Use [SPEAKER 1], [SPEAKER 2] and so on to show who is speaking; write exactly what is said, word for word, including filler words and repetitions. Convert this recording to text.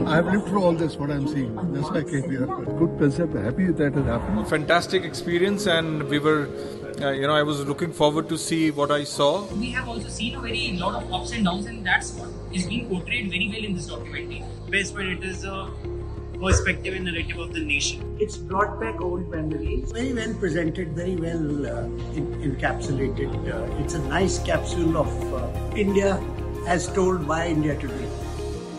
[SPEAKER 1] I have lived through all this, what I'm seeing. That's why I came here. Good concept. Happy that has happened.
[SPEAKER 2] Fantastic experience, and we were, uh, you know, I was looking forward to see what I saw.
[SPEAKER 3] We have also seen a very lot of ups and downs, and that's what is being portrayed very well in this documentary.
[SPEAKER 4] Best when it is a perspective and narrative of the nation.
[SPEAKER 5] It's brought back old memories. Very well presented, very well uh, in, encapsulated. Uh, it's a nice capsule of uh, India as told by India today.